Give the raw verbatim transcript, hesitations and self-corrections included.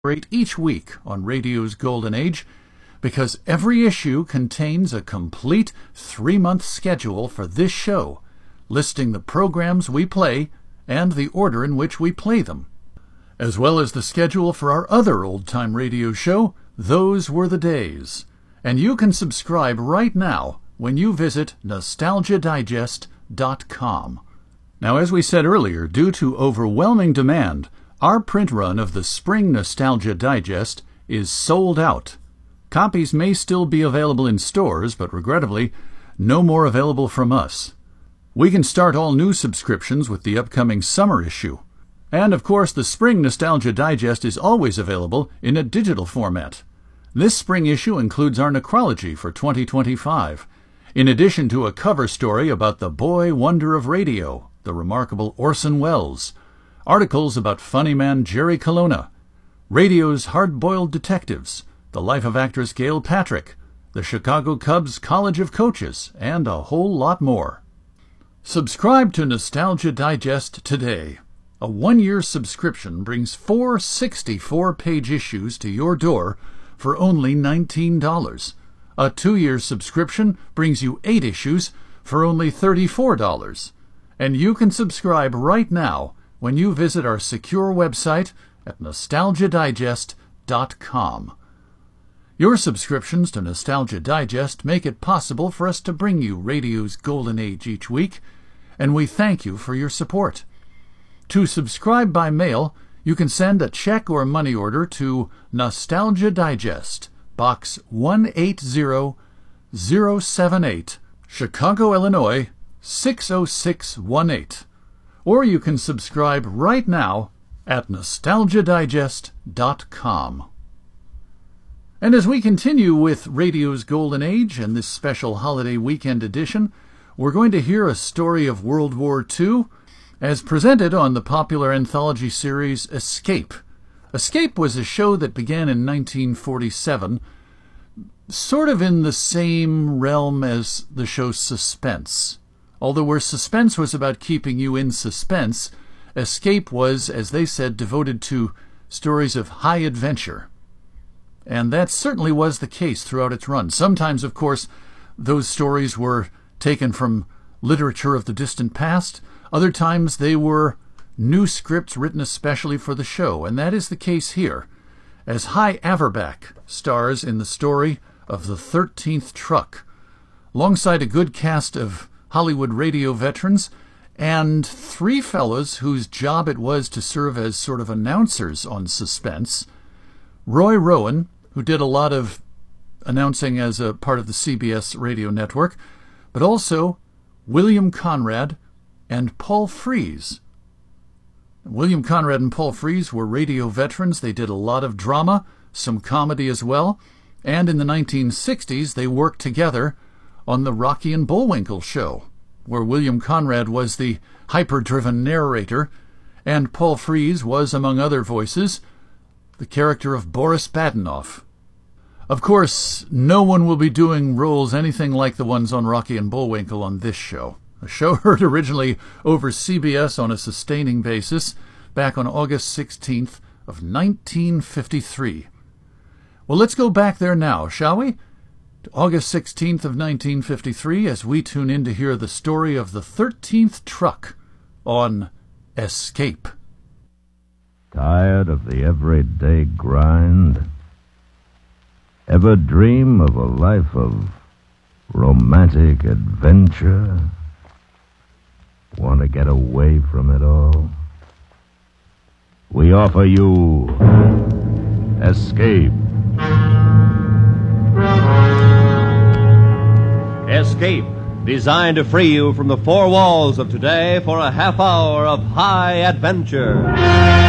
each week on radio's Golden Age, because every issue contains a complete three-month schedule for this show, listing the programs we play and the order in which we play them, as well as the schedule for our other old-time radio show, Those Were the Days. And you can subscribe right now when you visit nostalgia digest dot com. Now, as we said earlier, due to overwhelming demand, our print run of the Spring Nostalgia Digest is sold out. Copies may still be available in stores, but regrettably, no more available from us. We can start all new subscriptions with the upcoming summer issue. And, of course, the Spring Nostalgia Digest is always available in a digital format. This spring issue includes our necrology for twenty twenty-five, in addition to a cover story about the boy wonder of radio, the remarkable Orson Welles, articles about funny man Jerry Colonna, radio's hard-boiled detectives, the life of actress Gail Patrick, the Chicago Cubs College of Coaches, and a whole lot more. Subscribe to Nostalgia Digest today. A one-year subscription brings four sixty-four page issues to your door for only nineteen dollars. A two-year subscription brings you eight issues for only thirty-four dollars. And you can subscribe right now when you visit our secure website at nostalgia digest dot com. Your subscriptions to Nostalgia Digest make it possible for us to bring you radio's Golden Age each week, and we thank you for your support. To subscribe by mail, you can send a check or money order to Nostalgia Digest, Box one eight zero zero seven eight, Chicago, Illinois, six oh six one eight. Or you can subscribe right now at nostalgia digest dot com. And as we continue with radio's Golden Age and this special holiday weekend edition, we're going to hear a story of World War Two as presented on the popular anthology series Escape. Escape was a show that began in nineteen forty-seven, sort of in the same realm as the show Suspense. Although where Suspense was about keeping you in suspense, Escape was, as they said, devoted to stories of high adventure. And that certainly was the case throughout its run. Sometimes, of course, those stories were taken from literature of the distant past. Other times they were new scripts written especially for the show, and that is the case here, as Hy Averback stars in the story of The thirteenth Truck, alongside a good cast of Hollywood radio veterans and three fellows whose job it was to serve as sort of announcers on Suspense. Roy Rowan, who did a lot of announcing as a part of the C B S radio network, but also William Conrad and Paul Frees. William Conrad and Paul Frees were radio veterans. They did a lot of drama, some comedy as well, and in the nineteen sixties they worked together on the Rocky and Bullwinkle show, where William Conrad was the hyper-driven narrator, and Paul Frees was, among other voices, the character of Boris Badenov. Of course, no one will be doing roles anything like the ones on Rocky and Bullwinkle on this show. A show heard originally over C B S on a sustaining basis back on August sixteenth of nineteen fifty-three. Well, let's go back there now, shall we? To August sixteenth of nineteen fifty-three, as we tune in to hear the story of The thirteenth Truck on Escape. Tired of the everyday grind? Ever dream of a life of romantic adventure? Want to get away from it all? We offer you Escape. Escape, designed to free you from the four walls of today for a half hour of high adventure.